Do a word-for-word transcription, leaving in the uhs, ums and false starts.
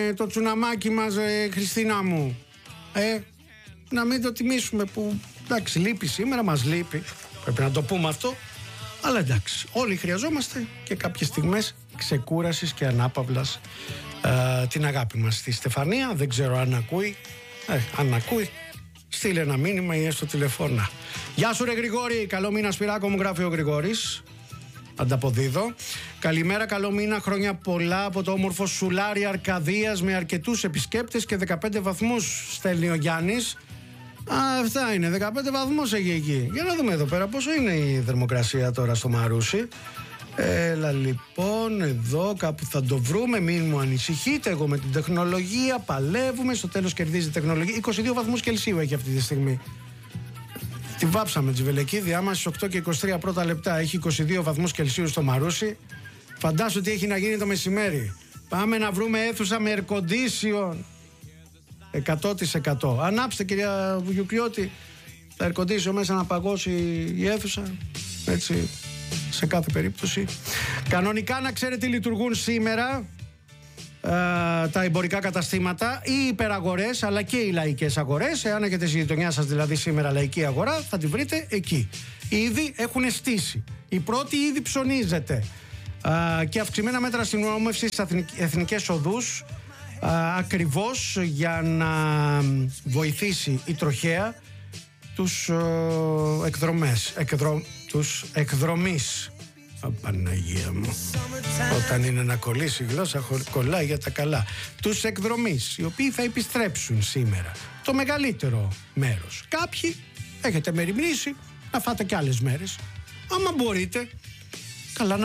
το τσουναμάκι μας, ε, Χριστίνα μου. Ε, να μην το τιμήσουμε που, εντάξει, λείπει σήμερα, μας λείπει. Πρέπει να το πούμε αυτό. Αλλά εντάξει, όλοι χρειαζόμαστε και κάποιες στιγμές ξεκούρασης και ανάπαυλας ε, την αγάπη μας στη Στεφανία. Δεν ξέρω αν ακούει. Ε, αν ακούει, στείλε ένα μήνυμα ή έστω τηλεφώνα. Γεια σου ρε Γρηγόρη, καλό μήνα Σπυράκο μου, γράφει ο Γρηγόρης. Ανταποδίδω. Καλημέρα, καλό μήνα, χρόνια πολλά από το όμορφο Σουλάρι Αρκαδίας με αρκετούς επισκέπτες και δεκαπέντε βαθμούς, στέλνει ο Γιάννης. Α, αυτά είναι, δεκαπέντε βαθμούς έχει εκεί. Για να δούμε εδώ πέρα πόσο είναι η θερμοκρασία τώρα στο Μαρούσι. Έλα λοιπόν, εδώ κάπου θα το βρούμε, μην μου ανησυχείτε. Εγώ με την τεχνολογία παλεύουμε, στο τέλος κερδίζει η τεχνολογία. είκοσι δύο βαθμούς Κελσίου έχει αυτή τη στιγμή. Τη βάψαμε Τζιβελεκίδη, άμα στις οκτώ και είκοσι τρία πρώτα λεπτά έχει είκοσι δύο βαθμούς Κελσίου στο Μαρούσι, φαντάσου τι έχει να γίνει το μεσημέρι. Πάμε να βρούμε αίθουσα με air condition. εκατό τοις εκατό. Ανάψτε κυρία Βουγιουκλιώτη τα air condition μέσα να παγώσει η αίθουσα. Έτσι, σε κάθε περίπτωση. Κανονικά να ξέρετε λειτουργούν σήμερα ε, τα εμπορικά καταστήματα, οι υπεραγορές αλλά και οι λαϊκές αγορές. Εάν έχετε στη γειτονιά σας δηλαδή σήμερα λαϊκή αγορά, θα τη βρείτε εκεί. Ήδη έχουν στήσει. Η πρώτη ήδη ψωνίζεται. Ε, και αυξημένα μέτρα συνόμευσης στις εθνικές οδούς, ε, ακριβώς για να βοηθήσει η τροχέα τους ε, εκδρομές, εκδρο, τους εκδρομείς. Oh, Παναγία μου, όταν είναι να κολλήσει η γλώσσα κολλάει για τα καλά. Τους εκδρομείς, οι οποίοι θα επιστρέψουν σήμερα το μεγαλύτερο μέρος. Κάποιοι έχετε μεριμνήσει να φάτε και άλλες μέρες. Άμα μπορείτε, καλά να